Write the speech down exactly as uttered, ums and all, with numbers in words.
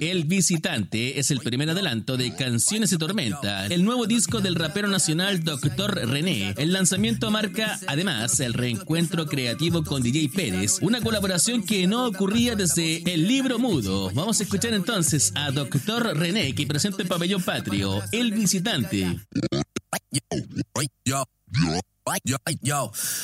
El Visitante es el primer adelanto de Canciones de Tormenta, el nuevo disco del rapero nacional doctor René. El lanzamiento marca, además, el reencuentro creativo con D J Pérez, una colaboración que no ocurría desde El Libro Mudo. Vamos a escuchar entonces a doctor René, que presenta en Pabellón Patrio, El Visitante. Yo, yo, yo, yo, yo.